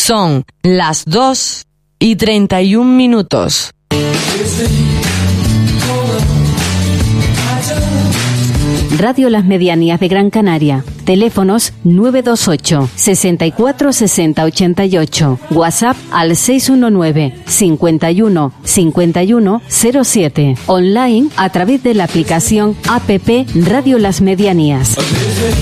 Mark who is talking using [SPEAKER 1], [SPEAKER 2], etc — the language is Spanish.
[SPEAKER 1] Son las 2:31.
[SPEAKER 2] Radio Las Medianías de Gran Canaria. Teléfonos 928 64 60 88. WhatsApp al 619 51 51 07. Online a través de la aplicación APP Radio Las Medianías.